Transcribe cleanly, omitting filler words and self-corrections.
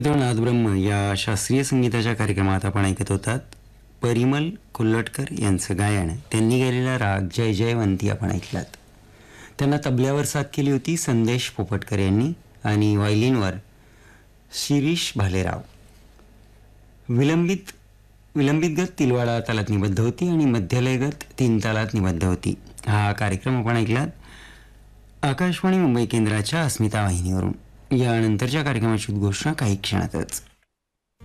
नाद ब्रह्म या शास्त्रीय संगीताच्या कार्यक्रमात आपण ऐकत होतात परिमल कोल्लटकर यांचं गायन. त्यांनी गायलेला राग जय जयवंती आपण ऐकलात. त्यांना तबल्यावर साथ केली होती संदेश पोपटकर यांनी आणि व्हायलिनवर शिरीष भालेराव. विलंबित गत तिलवाडा तालात निबद्ध होती आणि मध्यलयगत 3 तालात निबद्ध होती. हा कार्यक्रम आपण ऐकलात आकाशवाणी मुंबई केंद्राच्या अस्मिता वाहिनीवरून. यानंतरच्या कार्यक्रमाची उद्घोषणा काही क्षणातच.